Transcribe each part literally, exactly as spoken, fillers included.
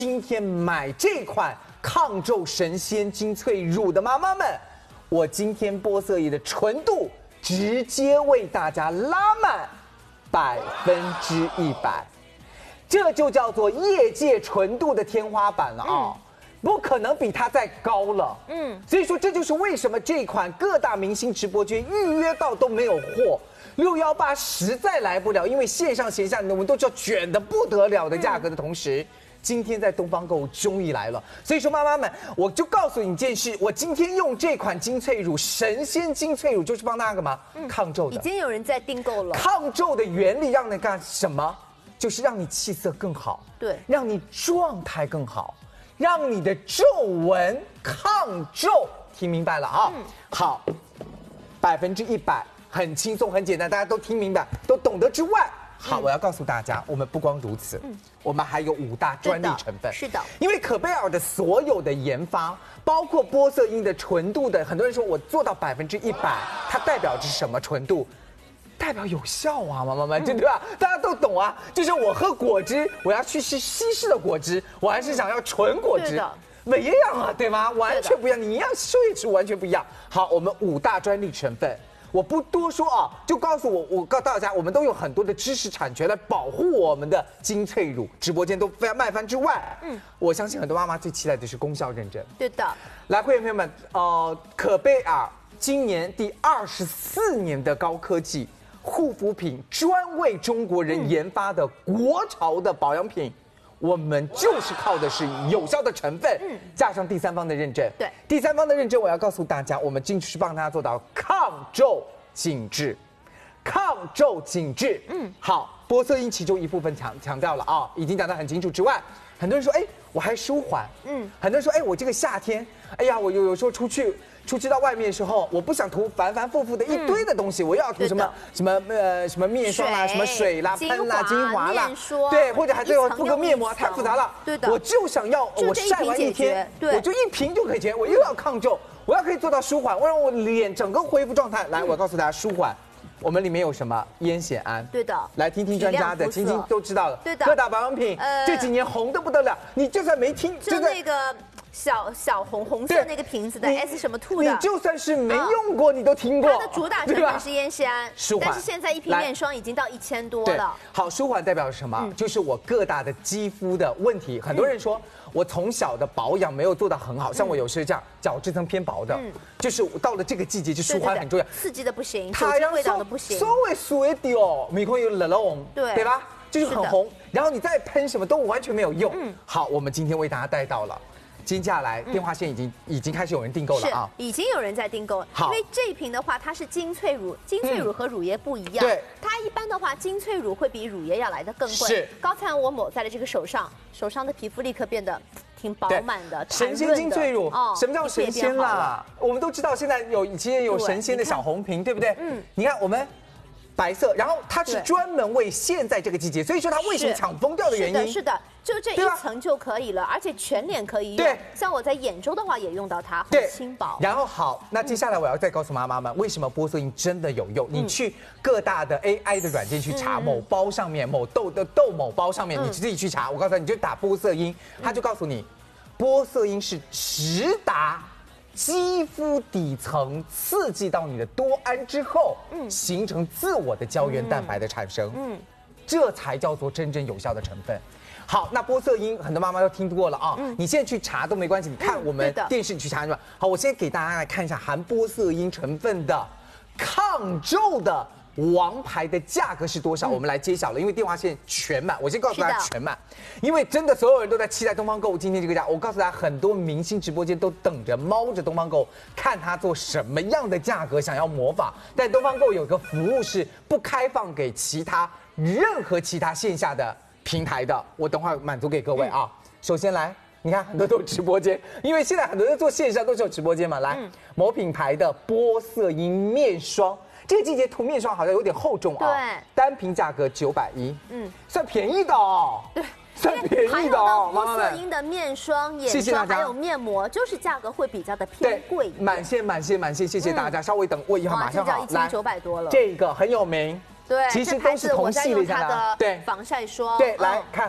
今天买这款抗皱神仙精粹乳的妈妈们，我今天波色仪的纯度直接为大家拉满百分之一百，这就叫做业界纯度的天花板了啊、哦！嗯不可能比它再高了，嗯，所以说这就是为什么这款各大明星直播间预约到都没有货，六一八实在来不了，因为线上线下我们都知道卷得不得了的价格的同时，嗯、今天在东方购物终于来了，所以说妈妈们，我就告诉你一件事，我今天用这款精粹乳，神仙精粹乳就是帮大家干嘛？嗯、抗皱的， 已经有人在订购了。 抗皱的原理让你干什么？就是让你气色更好， 对， 让你状态更好。让你的皱纹抗皱，听明白了啊？嗯、好，百分之一百，很轻松，很简单，大家都听明白，都懂得之外，好，嗯、我要告诉大家，我们不光如此，嗯、我们还有五大专利成分。 是的， 因为可贝尔的所有的研发，包括玻色因的纯度的，很多人说我做到百分之一百，它代表着什么纯度？代表有效啊，妈妈们，对吧？大家都懂啊。就是我喝果汁，我要去吃稀释的果汁，我还是想要纯果汁，不一样啊，对吗？完全不一样，你一样收益值完全不一样。好，我们五大专利成分，我不多说啊，就告诉我，我告诉大家，我们都有很多的知识产权来保护我们的精粹乳，直播间都非常卖翻之外，嗯，我相信很多妈妈最期待的是功效认证。 对的， 来，会员朋友们，呃，可贝尔今年第二十四年的高科技。护肤品专为中国人研发的国潮的保养品，嗯、我们就是靠的是有效的成分，嗯、加上第三方的认证。 对， 第三方的认证，我要告诉大家，我们进去是帮大家做到抗皱紧致，抗皱紧致。嗯，好，玻色因其中一部分强强调了啊、哦，已经讲得很清楚之外，很多人说，哎，我还舒缓。嗯，很多人说，哎，我这个夏天，哎呀，我有有时候出去。出去到外面的时候，我不想涂反反复复的一堆的东西，嗯、我又要涂什么什么呃什么面霜啦、什么水啦、喷啦、精华啦，对，或者还最后敷个面膜，太复杂了。 对的， 我就想要我晒完一天，我就一瓶就可以解决，我又要抗皱，我要可以做到舒缓，我让我脸整个恢复状态。来，我告诉大家，舒缓。我们里面有什么烟酰胺？ 对的， 来听听专家的，听听都知道了。 对的， 各大保养品、呃、这几年红得不得了，你就算没听， 就那个。小小红红色那个瓶子的 S 什么兔的， 你就算是没用过，你都听过。 它的主打成分是烟酰胺， 舒缓。 但是现在一瓶面霜已经到一千多了。 好，舒缓代表什么？嗯、就是我各大的肌肤的问题。很多人说、嗯、我从小的保养没有做到很好，像我有时这样角质层偏薄的，嗯、就是到了这个季节就舒缓很重要， 刺激的不行，酒精味道的不行， 稍微素一点哦，没空有冷了红， 对对吧？就是很红，然后你再喷什么都完全没有用。嗯、好，我们今天为大家带到了。接下来电话线已经、嗯、已经开始有人订购了啊， 已经有人在订购。 好， 因为这一瓶的话，它是精粹乳，精粹乳和乳液不一样。 对、嗯， 它一般的话，精粹乳会比乳液要来的更贵。 是， 高灿我抹在了这个手上，手上的皮肤立刻变得挺饱满的。 神仙精粹乳，哦、什么叫神仙啦？我们都知道，现在有以前有神仙的小红瓶， 对, 对不对？嗯，你看我们。白色，然后它是专门为现在这个季节，所以说它为什么抢疯掉的原因？ 是的，是的，就这一层就可以了，而且全脸可以用。 对， 像我在眼周的话也用到它，很轻薄。 然后好，那接下来我要再告诉妈妈们，为什么玻色因真的有用？你去各大的 A I 的软件去查，某包上面某豆的豆某包上面，你自己去查。我告诉你，你就打玻色因，它就告诉你，玻色因是直达。肌肤底层刺激到你的多胺之后，嗯，形成自我的胶原蛋白的产生，嗯，这才叫做真正有效的成分。好，那玻色因很多妈妈都听过了啊，嗯、你现在去查都没关系，你看我们电视去查是吧？好，我先给大家来看一下含玻色因成分的抗皱的。王牌的价格是多少？嗯、我们来揭晓了，因为电话线全满。我先告诉大家全满，因为真的所有人都在期待东方购物今天这个价。我告诉大家，很多明星直播间都等着猫着东方购物，看他做什么样的价格，想要模仿。但东方购物有个服务是不开放给其他任何其他线下的平台的，我等会儿满足给各位啊。嗯、首先来。你看很多都有直播间，因为现在很多人做线上都是有直播间嘛。来，嗯、某品牌的玻色因面霜，这个季节涂面霜好像有点厚重啊。 对， 单瓶价格九百一，嗯，算便宜的哦。 对， 算便宜的哦。 玻色因的面霜、眼霜还有面膜，就是价格会比较的偏贵一点。 满线满线满线，谢谢大家。嗯、稍微等我一下，马上好。 一千九百多了。 这个很有名。 对， 其实都是同系列的。 对，防晒霜。 对，来看。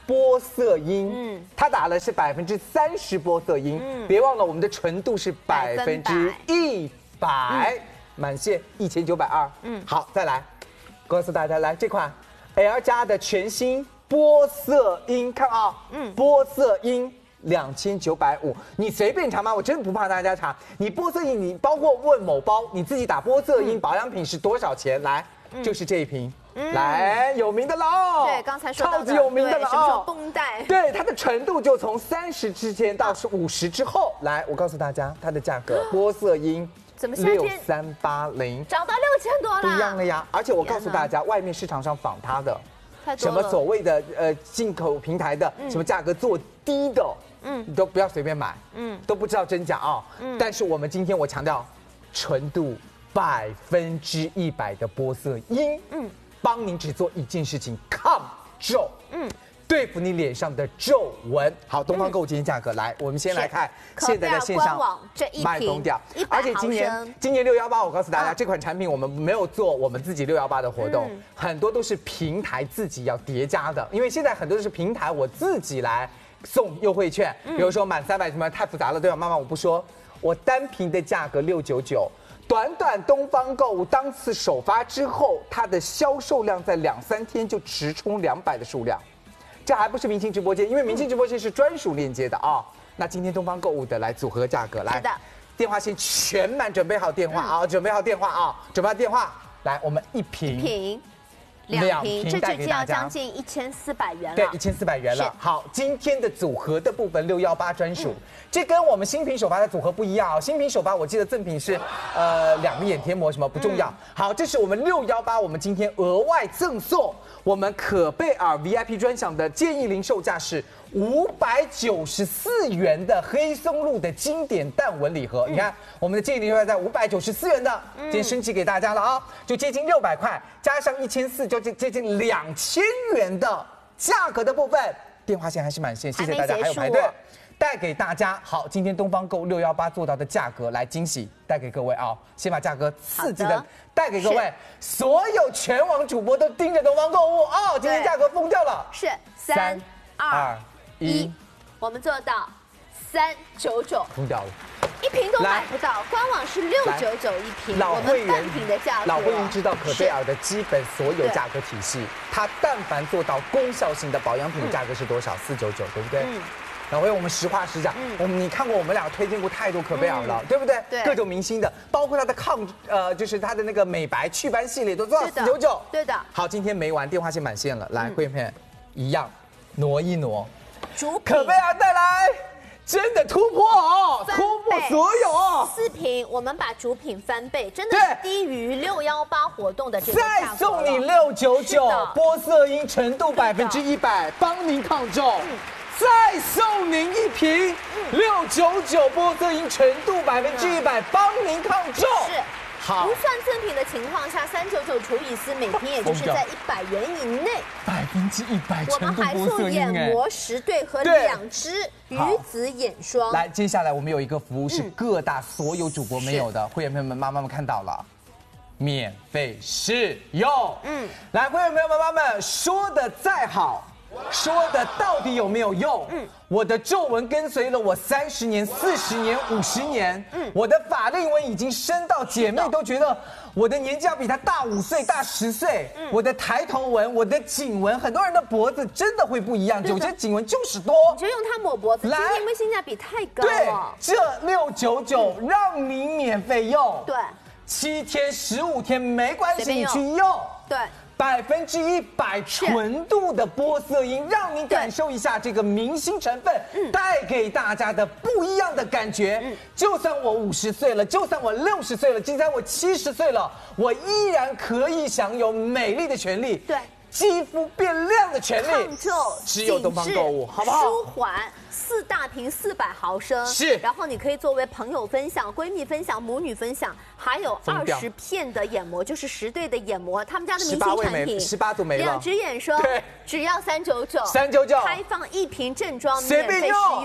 玻色因，嗯，它打的是百分之三十玻色因，嗯，别忘了我们的纯度是百分之一百，满线一千九百二，嗯，好，再来，告诉大家，来这款 L 加的全新玻色因，看啊，嗯，玻色因。两千九百五，你随便查吗？我真的不怕大家查。你玻色因，你包括问某包，你自己打玻色因保养品是多少钱？来，嗯、就是这一瓶，嗯、来有名的了哦。 对，刚才说到的超级有名的了哦。 什么时候绷带？ 对，它的纯度就从三十之前到是五十之后。来，我告诉大家，它的价格，玻色因。 怎么六三八零涨到六千多了？ 不一样了呀！而且我告诉大家，外面市场上仿它的，什么所谓的呃进口平台的，嗯、什么价格做低的。嗯，你都不要随便买，嗯，都不知道真假啊、哦。嗯，但是我们今天我强调，纯度百分之一百的玻色因，嗯，帮您只做一件事情，抗皱，嗯，对付你脸上的皱纹。好，东方购物今天价格、嗯、来，我们先来看现在的线上卖疯掉，而且今年今年六幺八，我告诉大家、啊，这款产品我们没有做我们自己六幺八的活动、嗯，很多都是平台自己要叠加的，因为现在很多都是平台我自己来。送优惠券，比如说满三百什么太复杂了，对吧？妈妈我不说，我单瓶的价格六九九，短短东方购物当次首发之后，它的销售量在两三天就直冲两百的数量，这还不是明星直播间，因为明星直播间是专属链接的啊、哦。那今天东方购物的来组合价格来，电话线全满，准备好电话啊、嗯，准备好电话啊，准备好电话，来我们一瓶。 一瓶两瓶，这就要将近一千四百元了。 对，一千四百元了。好，今天的组合的部分六幺八专属、嗯，这跟我们新品首发的组合不一样啊、哦。新品首发我记得赠品是，呃，两个眼贴膜，什么不重要。嗯、好，这是我们六幺八，我们今天额外赠送我们可贝尔 V I P 专享的建议零售价是五百九十四元的黑松露的经典淡纹礼盒。嗯、你看，我们的建议零售价在五百九十四元的，今天升级给大家了啊、哦，就接近六百块，加上一千四就。接近两千元的价格的部分，电话线还是满线，谢谢大家，还有排队，带给大家。好，今天东方购六幺八做到的价格来惊喜，带给各位啊、哦！先把价格刺激的带给各位，所有全网主播都盯着东方购物哦，今天价格疯掉了， 是三二一，我们做到三九九， 疯掉了。 一瓶都买不到，官网是六九九一瓶。 老会员瓶的价格， 老会员知道可贝尔的基本所有价格体系，它但凡做到功效性的保养品，价格是多少？四九九，对不对？嗯。老会员，我们实话实讲，嗯、我们你看过我们俩推荐过太多可贝尔了，嗯、对不对？ 对。 各种明星的，包括它的抗呃，就是它的那个美白祛斑系列都做到四九九。 对的。 好，今天没完，电话线满线了，来，会员一样挪一挪， 主品可贝尔带来。真的突破哦，突破所有哦！ 四瓶，我们把主品翻倍，真的是低于六幺八活动的这个价格。 再送你六九九，玻色因纯度百分之一百，帮您抗皱。嗯、再送您一瓶六九九玻色因纯度百分之一百，帮您抗皱。 是。好，不算赠品的情况下，三九九除以四，每瓶也就是在一百元以内， 百分之一百。 我们还送眼膜十对和两支鱼子眼霜。 来，接下来我们有一个服务是各大所有主播没有的，嗯、会员朋友们、妈妈们看到了，免费试用。嗯，来，会员朋友们、妈妈们，说的再好。说的到底有没有用？嗯，我的皱纹跟随了我三十年、四十年、五十年，嗯，我的法令纹已经深到姐妹都觉得我的年纪要比她大五岁、大十岁。嗯，我的抬头纹、我的颈纹，很多人的脖子真的会不一样，有些颈纹就是多。 你就用它抹脖子，今天因为性价比太高了。 对，这六九九让你免费用， 对， 七天、十五天没关系，你去用， 对。 百分之一百纯度的玻色因，让你感受一下这个明星成分带给大家的不一样的感觉。嗯、就算我五十岁了，就算我六十岁了，就算我七十岁了，我依然可以享有美丽的权利。 对。 肌肤变亮的权利， 抗皱、 只有东方购物，好不好？ 舒缓，四大瓶四百毫升， 是。 然后你可以作为朋友分享、闺蜜分享、母女分享，还有二十片的眼膜，就是十对的眼膜，他们家的明星产品， 十八组没了， 两支眼霜，对，只要三九九， 三九九， 开放一瓶正装，免费试用。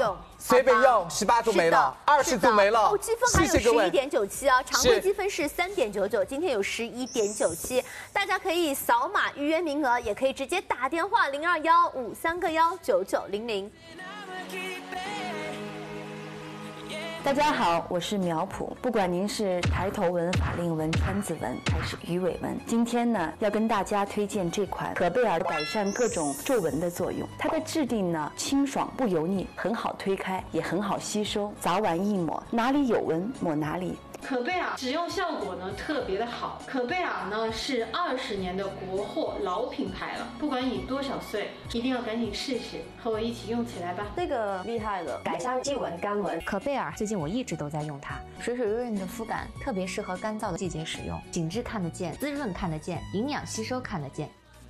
随便用，十八组没了，二十组没了， 哦，积分还有十一点九七啊，常规积分是三点九九，今天有十一点九七，大家可以扫码预约名额，也可以直接打电话零二幺五三个幺九九零零。 大家好，我是苗圃。不管您是抬头纹、法令纹、川字纹还是鱼尾纹，今天呢要跟大家推荐这款可贝尔改善各种皱纹的作用。它的质地呢清爽不油腻，很好推开，也很好吸收，早晚一抹，哪里有纹抹哪里。 可贝尔使用效果呢特别的好，可贝尔呢是二十年的国货老品牌了，不管你多少岁，一定要赶紧试试，和我一起用起来吧。 这个厉害了，改善细纹干纹。 可贝尔最近我一直都在用它，水水润润的肤感，特别适合干燥的季节使用，紧致看得见，滋润看得见，营养吸收看得见。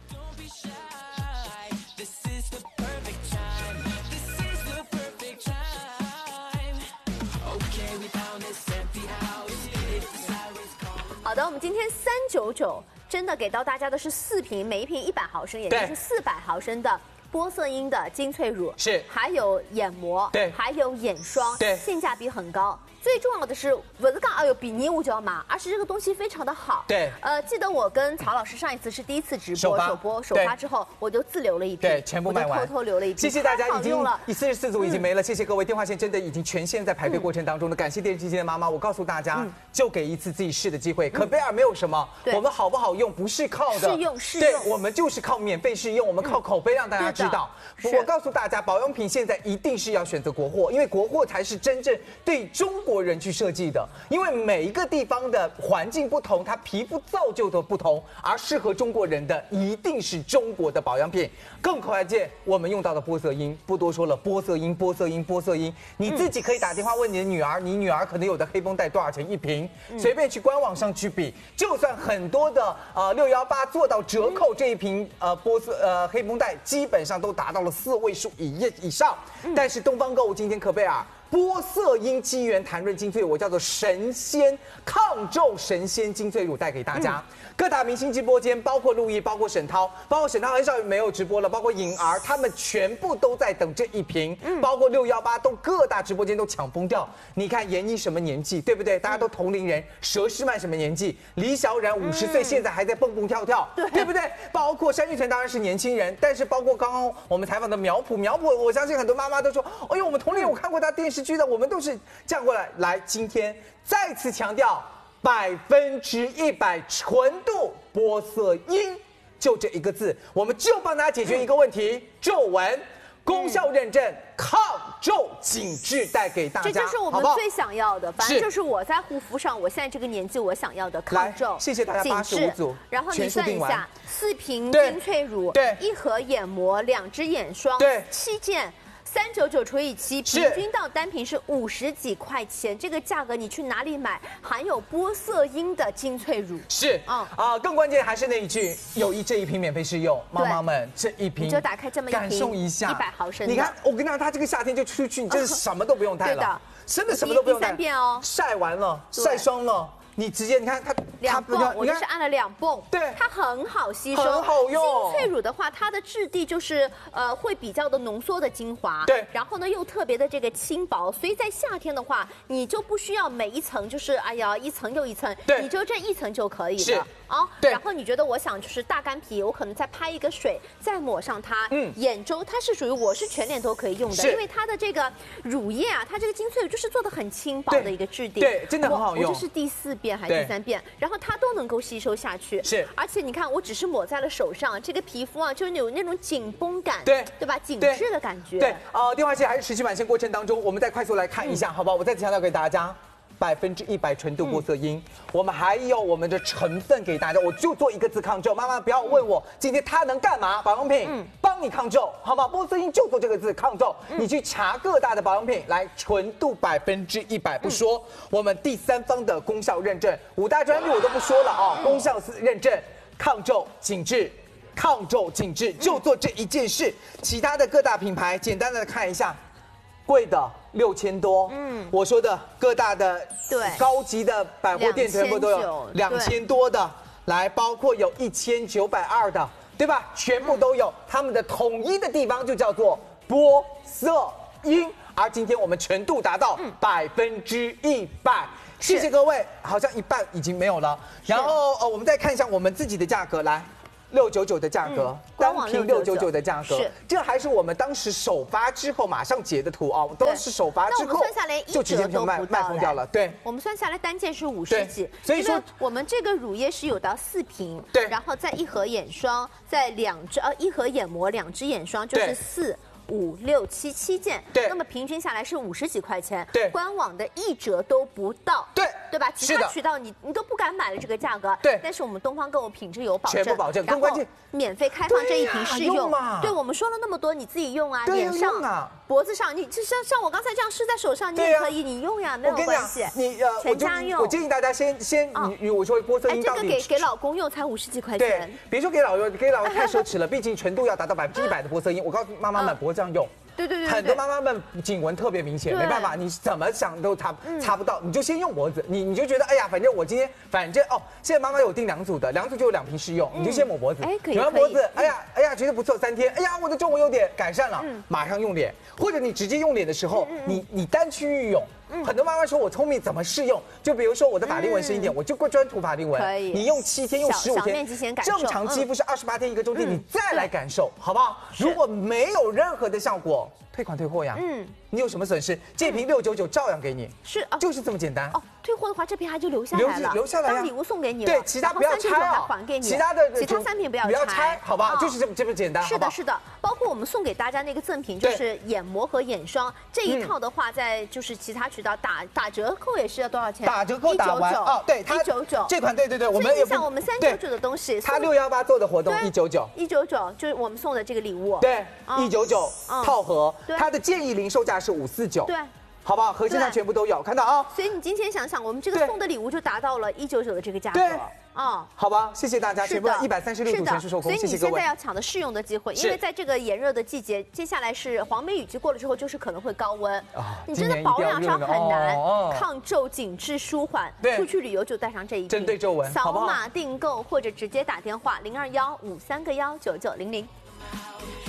好的，我们今天三九九真的给到大家的是四瓶，每一瓶一百毫升，也就是四百毫升的玻色因的精粹乳， 是， 还有眼膜， 对， 还有眼霜， 对， 性价比很高。最重要的是，不是讲哎呦比你五角嘛，而是这个东西非常的好。 对， 呃，记得我跟曹老师上一次是第一次直播首播首发之后，我就自留了一瓶， 对，全部卖完， 偷偷留了一瓶。 谢谢大家，已经了， 四十四组已经没了，谢谢各位，电话线真的已经全线在排队过程当中了。感谢电视机前的妈妈，我告诉大家，就给一次自己试的机会。可贝尔没有什么，我们好不好用不是靠的试用试用， 对，我们就是靠免费试用，我们靠口碑让大家知道。我告诉大家，保养品现在一定是要选择国货，因为国货才是真正对中国人去设计的。因为每一个地方的环境不同，它皮肤造就的不同，而适合中国人的一定是中国的保养品。更关键，我们用到的玻色因，不多说了，玻色因，玻色因，玻色因，你自己可以打电话问你的女儿，你女儿可能有的黑绷带多少钱一瓶，随便去官网上去比，就算很多的呃六幺八做到折扣，这一瓶呃玻色呃黑绷带基本上都达到了四位数以以上，但是东方购物今天可贝尔玻色因肌原弹润精粹乳，我叫做神仙抗皱神仙精粹乳带给大家。嗯、各大明星直播间，包括陆毅，包括沈涛，包括沈涛很少没有直播了，包括颖儿，他们全部都在等这一瓶。嗯、包括六幺八都各大直播间都抢疯掉。你看闫妮什么年纪，对不对？大家都同龄人。佘诗曼什么年纪？李小冉五十岁，现在还在蹦蹦跳跳，对对不对？包括单玉纯当然是年轻人，但是包括刚刚我们采访的苗圃，苗圃，我相信很多妈妈都说，哎呦，我们同龄人我看过他电视剧的，我们都是这样过来。来，今天再次强调，百分之一百纯度玻色因，就这一个字，我们就帮大家解决一个问题：皱纹。功效认证，抗皱紧致带给大家， 这就是我们最想要的。反正就是我在护肤上，我现在这个年纪我想要的抗皱。 谢谢大家，八十五组， 然后你算一下，四瓶精粹乳， 对， 一盒眼膜，两支眼霜， 对， 七件。三九九除以七，平均到单瓶是五十几块钱，这个价格你去哪里买含有玻色因的精粹乳？ 是啊啊，更关键还是那一句，有一这一瓶免费试用，妈妈们这一瓶你就打开这么一瓶， 感受一下， 一百毫升。 你看，我跟你讲，它这个夏天就出去，你真是什么都不用带了， 对的， 真的什么都不用带。 第三遍哦， 晒完了，晒霜了。你直接你看它两泵，我就是按了两泵， 对， 它很好吸收， 很好用。 精粹乳的话，它的质地就是呃会比较的浓缩的精华， 对， 然后呢又特别的这个轻薄，所以在夏天的话，你就不需要每一层就是哎呀一层又一层， 对， 你就这一层就可以了啊。 对， 然后你觉得我想就是大干皮，我可能再拍一个水，再抹上它，嗯，眼周它是属于我是全脸都可以用的，因为它的这个乳液啊，它这个精粹乳就是做的很轻薄的一个质地， 对，真的很好用。 我这是第四遍还是第三遍？然后它都能够吸收下去， 是， 而且你看，我只是抹在了手上，这个皮肤啊，就是有那种紧绷感， 对， 对吧？紧致的感觉。 对，呃，电话线还是持续满线过程当中，我们再快速来看一下，嗯、好不好？我再次强调给大家，百分之一百纯度玻色因，嗯、我们还有我们的成分给大家，我就做一个字抗皱。妈妈不要问我、嗯、今天它能干嘛，保养品，嗯，帮你抗皱，好吗？玻色因就做这个字抗皱，嗯、你去查各大的保养品，来纯度百分之一百不说，嗯、我们第三方的功效认证，五大专利我都不说了啊、哦，功效是认证，抗皱紧致。抗皱紧致就做这一件事，其他的各大品牌简单的看一下，贵的六千多，嗯，我说的各大的对高级的百货店全部都有两千多的，来包括有一千九百二的，对吧？全部都有，他们的统一的地方就叫做玻色因。 而今天我们全度达到百分之一百。谢谢各位，好像一半已经没有了。然后呃，我们再看一下我们自己的价格，来。六九九的价格， 嗯、单品六九九的价格， 是这还是我们当时首发之后马上截的图哦，都是首发之后， 算下来就直接就卖卖空掉了。对， 我们算下来单件是五十几， 所以说我们这个乳液是有到四瓶， 对， 然后再一盒眼霜，再两支呃一盒眼膜，两支眼霜就是四。五六七七件， 对， 那么平均下来是五十几块钱， 对， 官网的一折都不到， 对， 对吧？其他渠道你你都不敢买了这个价格， 对， 但是我们东方购物品质有保证， 全部保证，更关键免费开放这一瓶试用， 啊、 对，我们说了那么多，你自己用啊， 对脸上、 啊、 脖子上，你就像像我刚才这样试在手上，你也可以，你用呀，没有关系， 你呃， 全家用。 我建议大家先先，你我说玻色因到底， 这个给给老公用才五十几块钱， 对，别说给老公，给老公太奢侈了，毕竟纯度要达到百分之一百的玻色因，我告诉妈妈们，不会这样用。 对对对， 很多妈妈们颈纹特别明显，没办法，你怎么想都擦擦不到，你就先用脖子，你你就觉得哎呀，反正我今天反正哦，现在妈妈有订两组的，两组就有两瓶试用，你就先抹脖子， 哎可以， 抹完脖子，哎呀哎呀，觉得不错，三天，哎呀我的皱纹有点改善了，马上用脸，或者你直接用脸的时候，你你单区域用。很多妈妈说我聪明怎么试用？就比如说我的法令纹深一点，我就专涂法令纹。 可以。 你用七天，用十五天，正常肌肤是二十八天一个周期，你再来感受，好不好？如果没有任何的效果，退款退货呀。嗯。你有什么损失？这瓶六九九照样给你。 是啊。 就是这么简单。 哦，退货的话，这瓶还就留下来了， 留下来当礼物送给你了。 对，其他不要拆啊。 还给你。 其他的其他三瓶不要不要拆，好吧？就是这么这么简单。 是的，是的。包括我们送给大家那个赠品，就是眼膜和眼霜这一套的话，在就是其他渠道打打折扣也是要多少钱？ 打折扣打完哦，对， 一九九这款，对对对，我们也像我们三九九的东西， 他六幺八做的活动一九九， 一九九就是我们送的这个礼物， 对，一九九套盒，它的建议零售价是五四九， 对。 好不好？核心上全部都有，看到啊。 所以你今天想想，我们这个送的礼物就达到了一九九的这个价格。 对， 啊， 好吧，谢谢大家，全部一百三十六组全数售空，谢谢各位。 所以你现在要抢的试用的机会，因为在这个炎热的季节，接下来是黄梅雨季过了之后，就是可能会高温啊。你真的保养上很难，抗皱紧致舒缓。 对， 出去旅游就带上这一瓶， 针对皱纹， 扫码订购或者直接打电话零二幺五三个幺九九零零。